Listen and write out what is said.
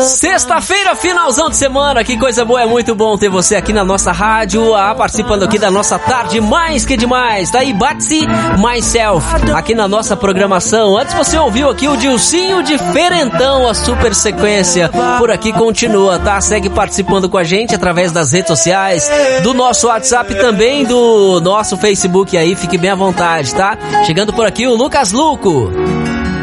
Sexta-feira, finalzão de semana, que coisa boa, é muito bom ter você aqui na nossa rádio, participando aqui da nossa tarde mais que demais. Tá aí, Batsy Myself, aqui na nossa programação. Antes você ouviu aqui o Dilcinho Diferentão, a super sequência, por aqui continua, tá? Segue participando com a gente através das redes sociais, do nosso WhatsApp e também do nosso Facebook aí, fique bem à vontade, tá? Chegando por aqui o Lucas Luco.